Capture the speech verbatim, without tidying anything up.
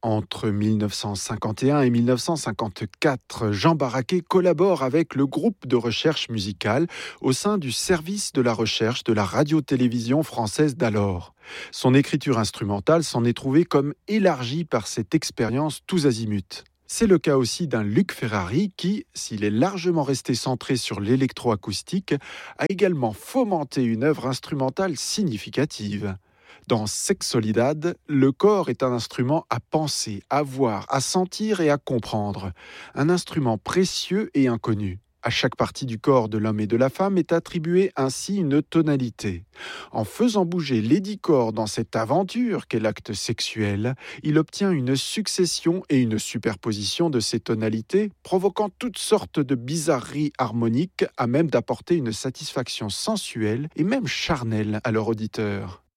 Entre mille neuf cent cinquante et un et mille neuf cent cinquante-quatre, Jean Barraquer collabore avec le groupe de recherche musicale au sein du service de la recherche de la radio-télévision française d'alors. Son écriture instrumentale s'en est trouvée comme élargie par cette expérience tous azimuts. C'est le cas aussi d'un Luc Ferrari qui, s'il est largement resté centré sur l'électroacoustique, a également fomenté une œuvre instrumentale significative. Dans Sexolidad, le corps est un instrument à penser, à voir, à sentir et à comprendre. Un instrument précieux et inconnu. À chaque partie du corps de l'homme et de la femme est attribuée ainsi une tonalité. En faisant bouger les dix corps dans cette aventure qu'est l'acte sexuel, il obtient une succession et une superposition de ces tonalités, provoquant toutes sortes de bizarreries harmoniques à même d'apporter une satisfaction sensuelle et même charnelle à leur auditeur.